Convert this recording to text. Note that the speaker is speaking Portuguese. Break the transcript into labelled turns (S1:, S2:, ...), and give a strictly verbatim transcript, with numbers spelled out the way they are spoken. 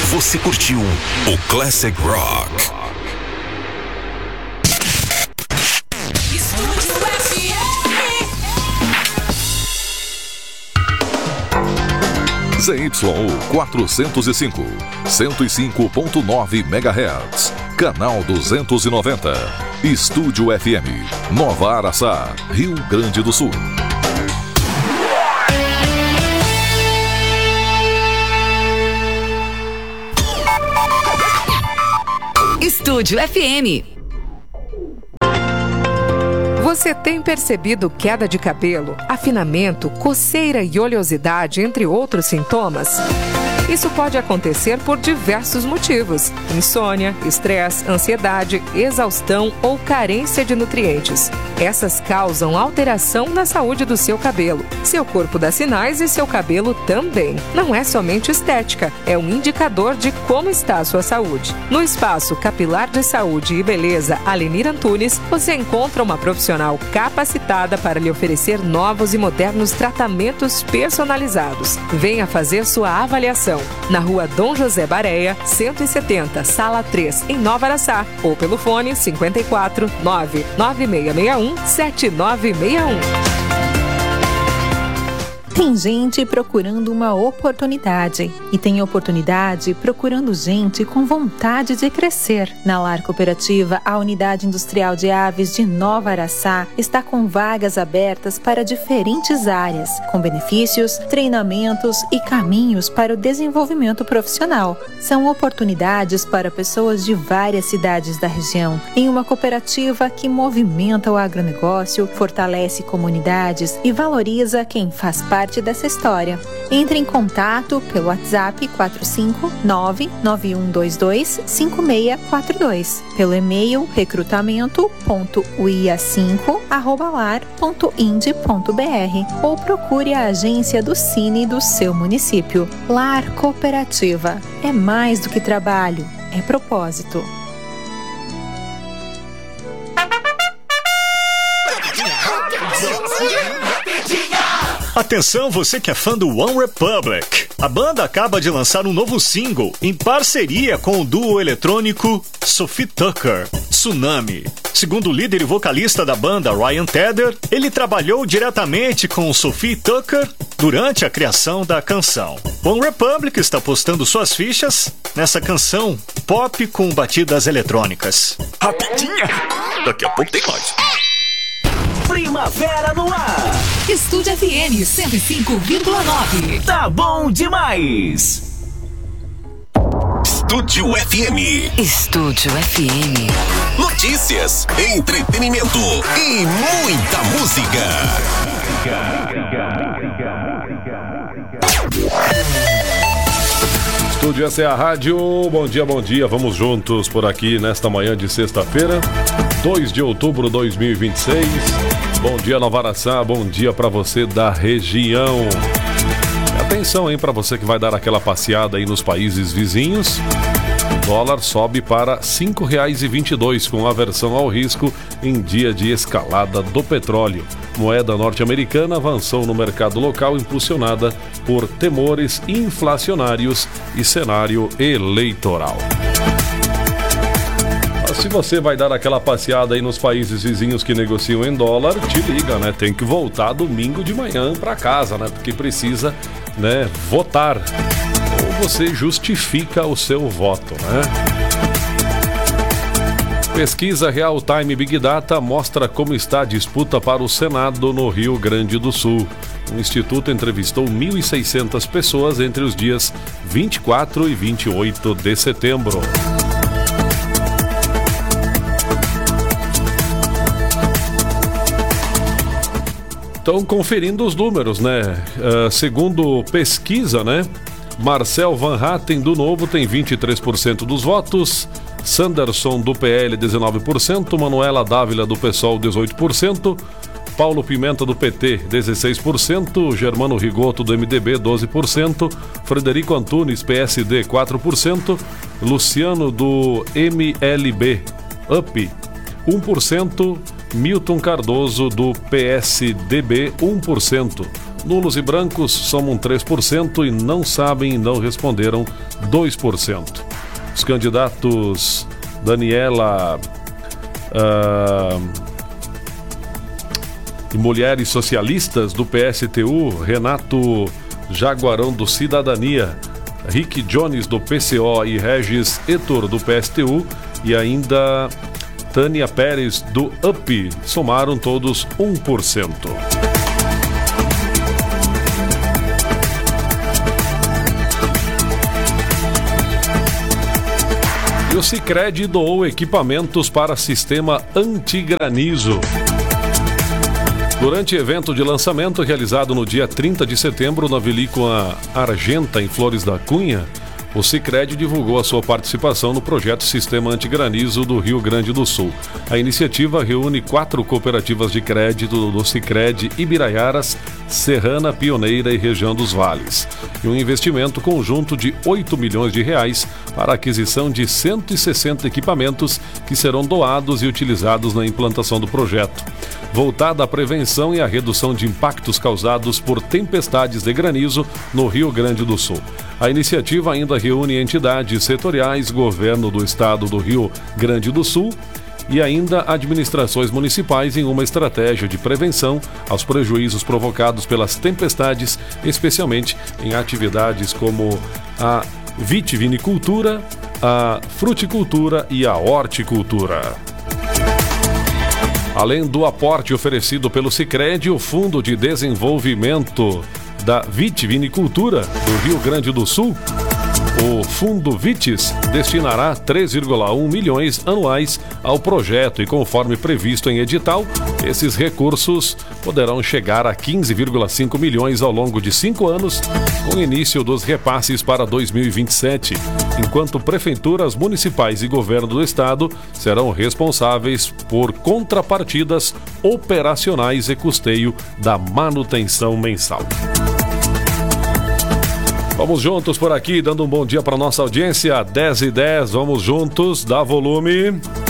S1: Você curtiu o Classic Rock. Z Y U quatrocentos e cinco, cento e cinco ponto nove megahertz, canal duzentos e noventa, Estúdio F M, Nova Araçá, Rio Grande do Sul.
S2: Estúdio F M.
S3: Você tem percebido queda de cabelo, afinamento, coceira e oleosidade, entre outros sintomas? Isso pode acontecer por diversos motivos: insônia, estresse, ansiedade, exaustão ou carência de nutrientes. Essas causam alteração na saúde do seu cabelo. Seu corpo dá sinais e seu cabelo também. Não é somente estética, é um indicador de como está a sua saúde. No Espaço Capilar de Saúde e Beleza Alenir Antunes, você encontra uma profissional capacitada para lhe oferecer novos e modernos tratamentos personalizados. Venha fazer sua avaliação na Rua Dom José Bareia, cento e setenta, Sala três, em Nova Araçá, ou pelo fone cinquenta e quatro, nove nove seis seis um, sete nove seis um.
S4: Tem gente procurando uma oportunidade e tem oportunidade procurando gente com vontade de crescer. Na Lar Cooperativa, a Unidade Industrial de Aves de Nova Araçá está com vagas abertas para diferentes áreas, com benefícios, treinamentos e caminhos para o desenvolvimento profissional. São oportunidades para pessoas de várias cidades da região, em uma cooperativa que movimenta o agronegócio, fortalece comunidades e valoriza quem faz parte dessa história. Entre em contato pelo WhatsApp quatro cinco nove, nove um dois dois, cinco seis quatro dois, pelo e-mail recrutamento ponto u i a cinco arroba lar ponto ind ponto b r ou procure a agência do Cine do seu município. Lar Cooperativa é mais do que trabalho, é propósito.
S5: Atenção, você que é fã do One Republic. A banda acaba de lançar um novo single em parceria com o duo eletrônico Sophie Tucker, Tsunami. Segundo o líder e vocalista da banda, Ryan Tedder, ele trabalhou diretamente com Sophie Tucker durante a criação da canção. One Republic está postando suas fichas nessa canção pop com batidas eletrônicas.
S1: Rapidinha! Daqui a pouco tem mais.
S6: Primavera no ar.
S2: Estúdio F M cento e cinco vírgula nove.
S6: Tá bom demais.
S1: Estúdio F M.
S2: Estúdio F M.
S1: Notícias, entretenimento e muita música.
S7: Estúdio, essa é a rádio. Bom dia, bom dia. Vamos juntos por aqui nesta manhã de sexta-feira, dois de outubro de dois mil e vinte e seis. Bom dia, Nova Araçá. Bom dia para você da região. Atenção, hein, para você que vai dar aquela passeada aí nos países vizinhos. O dólar sobe para cinco reais e vinte e dois centavos com aversão ao risco em dia de escalada do petróleo. Moeda norte-americana avançou no mercado local impulsionada por temores inflacionários e cenário eleitoral. Se você vai dar aquela passeada aí nos países vizinhos que negociam em dólar, te liga, né? Tem que voltar domingo de manhã para casa, né? Porque precisa, né, votar. Ou você justifica o seu voto, né? Pesquisa Real Time Big Data mostra como está a disputa para o Senado no Rio Grande do Sul. O Instituto entrevistou mil e seiscentas pessoas entre os dias vinte e quatro e vinte e oito de setembro. Estão conferindo os números, né? Uh, segundo pesquisa, né? Marcel Van Hatten, do Novo, tem vinte e três por cento dos votos. Sanderson, do P L, dezenove por cento. Manuela Dávila, do PSOL, dezoito por cento. Paulo Pimenta, do P T, dezesseis por cento. Germano Rigoto, do M D B, doze por cento. Frederico Antunes, P S D, quatro por cento. Luciano, do M L B, U P, um por cento. Milton Cardoso, do P S D B, um por cento. Nulos e brancos somam três por cento e não sabem e não responderam dois por cento. Os candidatos Daniela uh, e Mulheres Socialistas do P S T U, Renato Jaguarão do Cidadania, Rick Jones do P C O e Regis Etor do P S T U e ainda Tânia Pérez do U P somaram todos um por cento. E o Sicredi doou equipamentos para sistema antigranizo. Durante evento de lançamento realizado no dia trinta de setembro na Vinícola Argenta, em Flores da Cunha, o Sicredi divulgou a sua participação no projeto Sistema Antigranizo do Rio Grande do Sul. A iniciativa reúne quatro cooperativas de crédito do Sicredi Ibiraiaras, Serrana, Pioneira e Região dos Vales, e um investimento conjunto de oito milhões de reais para a aquisição de cento e sessenta equipamentos que serão doados e utilizados na implantação do projeto, voltada à prevenção e à redução de impactos causados por tempestades de granizo no Rio Grande do Sul. A iniciativa ainda reúne entidades setoriais, governo do estado do Rio Grande do Sul e ainda administrações municipais em uma estratégia de prevenção aos prejuízos provocados pelas tempestades, especialmente em atividades como a vitivinicultura, a fruticultura e a horticultura. Além do aporte oferecido pelo Sicredi, o Fundo de Desenvolvimento da Vitivinicultura do Rio Grande do Sul, o Fundo Vitis, destinará três vírgula um milhões anuais ao projeto e, conforme previsto em edital, esses recursos poderão chegar a quinze vírgula cinco milhões ao longo de cinco anos, com início dos repasses para dois mil e vinte e sete, enquanto prefeituras municipais e governo do estado serão responsáveis por contrapartidas operacionais e custeio da manutenção mensal. Vamos juntos por aqui, dando um bom dia para nossa audiência, dez e dez, vamos juntos, dá volume.